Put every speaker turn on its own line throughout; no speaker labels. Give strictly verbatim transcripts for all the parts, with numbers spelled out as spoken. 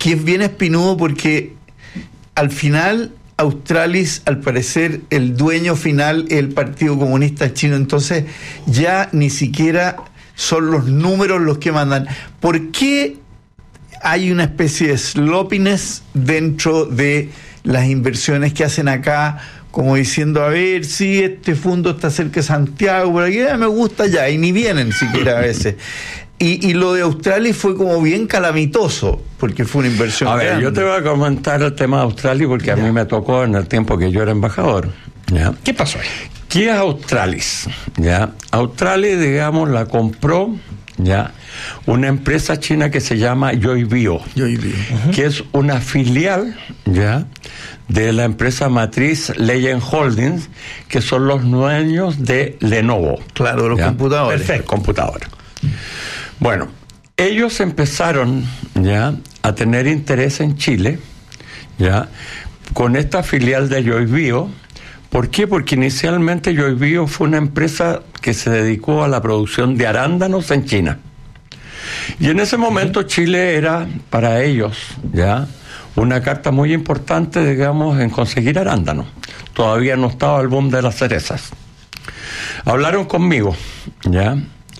que es bien espinudo porque al final Australis, al parecer, el dueño final es el Partido Comunista Chino, entonces ya ni siquiera son los números los que mandan. ¿Por qué hay una especie de sloppiness dentro de las inversiones que hacen acá, como diciendo, a ver, si sí, este fondo está cerca de Santiago, pero aquí ya me gusta ya, y ni vienen siquiera a veces? Y, y lo de Australis fue como bien calamitoso, porque fue una inversión
A ver,
grande.
yo te voy a comentar el tema de Australis, porque ya. a mí me tocó en el tiempo que yo era embajador. ¿Ya?
¿Qué pasó ahí?
¿Qué es Australis? ¿Ya? Australis, digamos, la compró, ¿ya?, una empresa china que se llama Yoibio,
Yoibio.
Uh-huh. que es una filial, ¿ya?, de la empresa matriz Legend Holdings, que son los dueños de Lenovo.
Claro, los
¿ya?
computadores.
Perfecto, computadores. Bueno, ellos empezaron ya a tener interés en Chile, ya, con esta filial de Yoibio. ¿Por qué? Porque inicialmente Yoibio fue una empresa que se dedicó a la producción de arándanos en China. Y en ese momento Chile era para ellos ya una carta muy importante, digamos, en conseguir arándanos. Todavía no estaba el boom de las cerezas. Hablaron conmigo, ya,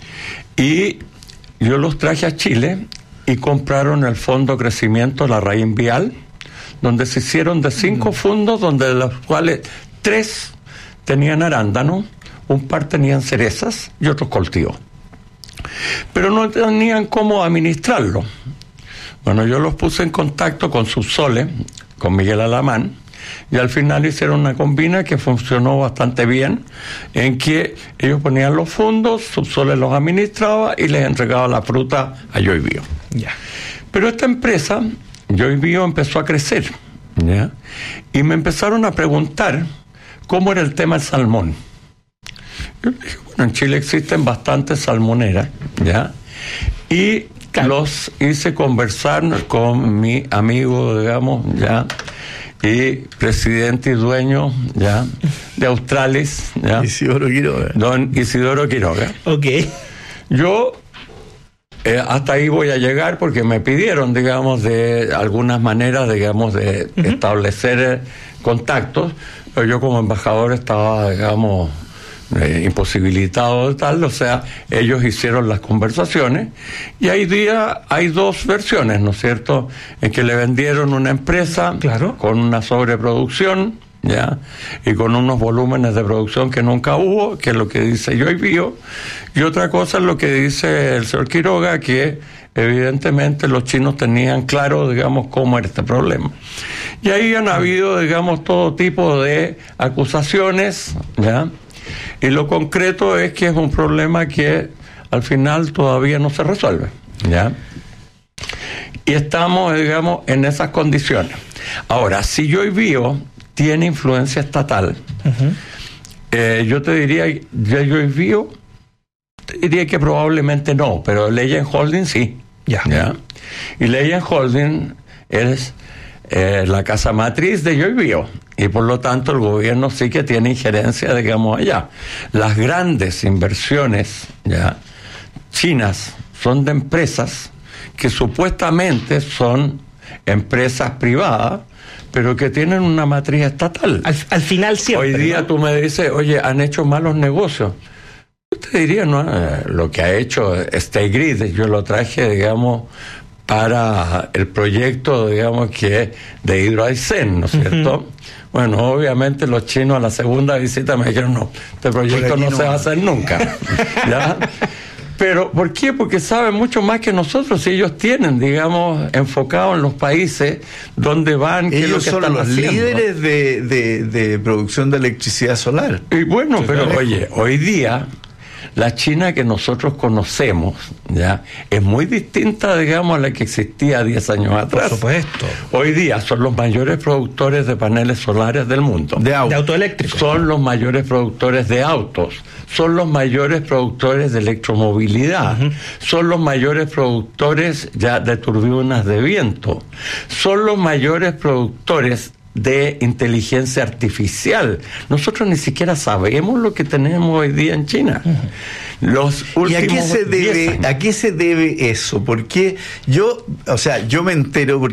y yo los traje a Chile y compraron el Fondo Crecimiento La Raíz Vial, donde se hicieron de cinco mm. fondos, donde de los cuales tres tenían arándanos, un par tenían cerezas y otros cultivos. Pero no tenían cómo administrarlo. Bueno, yo los puse en contacto con Subsole, con Miguel Alamán, y al final hicieron una combina que funcionó bastante bien, en que ellos ponían los fondos, Subsole los administraba y les entregaba la fruta a Yoibio.
Ya.
Pero esta empresa, Yoibio, empezó a crecer, ¿ya? Y me empezaron a preguntar cómo era el tema del salmón. Yo dije, bueno, en Chile existen bastantes salmoneras, ¿ya? Y los hice conversar con mi amigo, digamos, ¿ya?, y presidente y dueño, ¿ya?, de Australis, ¿ya?,
Isidoro Quiroga.
Don Isidoro Quiroga.
Ok.
Yo eh, hasta ahí voy a llegar porque me pidieron, digamos, de algunas maneras, digamos, de uh-huh. establecer eh, contactos, pero yo como embajador estaba, digamos, Eh, imposibilitado de tal, o sea, ellos hicieron las conversaciones y hay día hay dos versiones, ¿no es cierto?, en que le vendieron una empresa,
claro,
con una sobreproducción, ya, y con unos volúmenes de producción que nunca hubo, que es lo que dice Yoibio, y otra cosa es lo que dice el señor Quiroga, que evidentemente los chinos tenían claro, digamos, cómo era este problema. Y ahí han habido, digamos, todo tipo de acusaciones, ya. Y lo concreto es que es un problema que al final todavía no se resuelve, ¿ya? Y estamos, digamos, en esas condiciones. Ahora, si Yoibio tiene influencia estatal, uh-huh. eh, yo te diría, de Yoibio, te diría que probablemente no, pero Legend Holding sí,
yeah.
¿ya? Y Legend Holding es eh, la casa matriz de Yoibio. Y por lo tanto el gobierno sí que tiene injerencia, digamos, allá. Las grandes inversiones, ya, chinas son de empresas que supuestamente son empresas privadas, pero que tienen una matriz estatal.
Al, al final siempre.
Hoy día, ¿no?, tú me dices, oye, han hecho malos negocios. Yo te diría, no, eh, lo que ha hecho State Grid, yo lo traje, digamos, para el proyecto, digamos, que de Hidroaicén, ¿no es cierto? Uh-huh. Bueno, obviamente los chinos a la segunda visita me dijeron, no, este proyecto no, no se va a hacer nunca, ¿ya? Pero, ¿por qué? Porque saben mucho más que nosotros, y ellos tienen, digamos, enfocado en los países donde van, qué es lo que
son
están
los
haciendo.
líderes de, de, de producción de electricidad solar.
Y bueno,
sí,
pero
claro.
Oye, hoy día la China que nosotros conocemos, ya, es muy distinta, digamos, a la que existía diez años atrás.
Por supuesto.
Hoy día son los mayores productores de paneles solares del mundo.
De, auto. de autoeléctricos.
Son los mayores productores de autos. Son los mayores productores de electromovilidad. Uh-huh. Son los mayores productores ya de turbinas de viento. Son los mayores productores de inteligencia artificial. Nosotros ni siquiera sabemos lo que tenemos hoy día en China. Uh-huh. Los últimos
¿Y a qué se debe, a qué se debe eso? Porque yo, o sea, yo me entero